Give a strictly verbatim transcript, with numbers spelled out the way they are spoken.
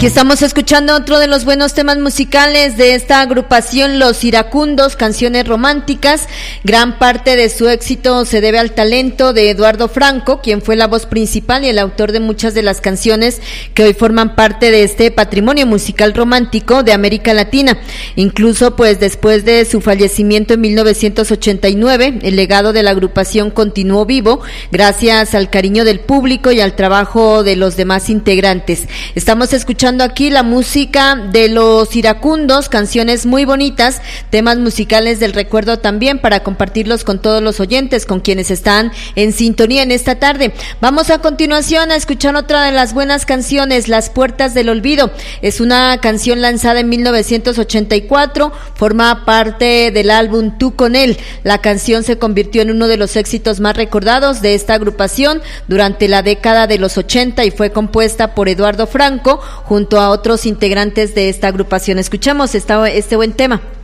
Aquí estamos escuchando otro de los buenos temas musicales de esta agrupación, Los Iracundos, canciones románticas. Gran parte de su éxito se debe al talento de Eduardo Franco, quien fue la voz principal y el autor de muchas de las canciones que hoy forman parte de este patrimonio musical romántico de América Latina. Incluso, pues, después de su fallecimiento en mil novecientos ochenta y nueve, el legado de la agrupación continuó vivo gracias al cariño del público y al trabajo de los demás integrantes. Estamos escuchando aquí la música de Los Iracundos, canciones muy bonitas, temas musicales del recuerdo también para compartirlos con todos los oyentes, con quienes están en sintonía en esta tarde. Vamos a continuación a escuchar otra de las buenas canciones, Las Puertas del Olvido. Es una canción lanzada en mil novecientos ochenta y cuatro, forma parte del álbum Tú con él. La canción se convirtió en uno de los éxitos más recordados de esta agrupación durante la década de los ochenta y fue compuesta por Eduardo Franco junto a otros integrantes de esta agrupación. Escuchamos esta, este buen tema.